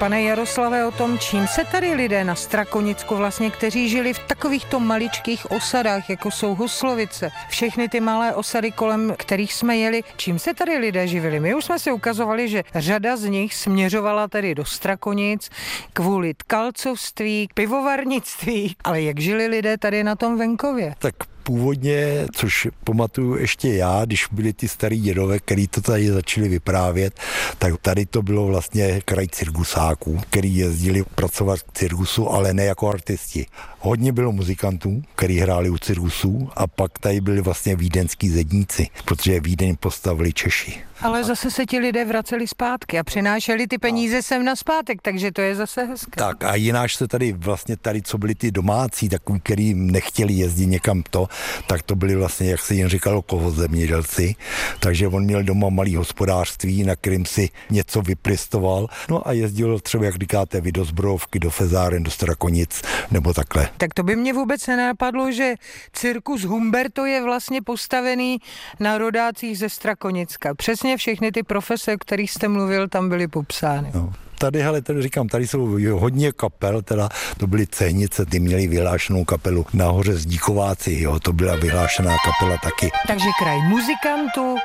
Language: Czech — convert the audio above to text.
pane Jaroslave, o tom, čím se tady lidé na Strakonicku vlastně, kteří žili v takovýchto maličkých osadách, jako jsou Huslovice, všechny ty malé osady, kolem kterých jsme jeli, čím se tady lidé živili? My už jsme si ukazovali, že řada z nich směřovala tedy do Strakonic kvůli tkalcovství, pivovarnictví, ale jak žili lidé tady na tom venkově? Tak původně, což pamatuju ještě já, když byli ty starý dědové, který to tady začali vyprávět, tak tady to bylo vlastně kraj cirkusáků, který jezdili pracovat v cirkusu, ale ne jako artisti. Hodně bylo muzikantů, který hráli u cirkusů, a pak tady byli vlastně vídeňský zedníci, protože Vídeň postavili Češi. Ale zase se ti lidé vraceli zpátky a přinášeli ty peníze sem na zpátek, takže to je zase hezké. Tak a jináč se tady vlastně co byli ty domácí, takový, který nechtěli jezdit někam tak to byli vlastně, jak se jim říkalo, kovozemědělci. Takže on měl doma malý hospodářství, na kterým si něco vypěstoval. No a jezdil třeba, jak říkáte vy, do Zbrojovky, do Fezáren, do Strakonic, nebo takhle. Tak to by mě vůbec nenapadlo, že cirkus Humberto je vlastně postavený na rodácích ze Strakonicka. Přesně všechny ty profese, o kterých jste mluvil, tam byly popsány. No. Tady říkám, tady jsou hodně kapel, teda to byly Cehnice, ty měli vyhlášenou kapelu, nahoře Zdíkováci, jo, to byla vyhlášená kapela taky. Takže kraj muzikantů,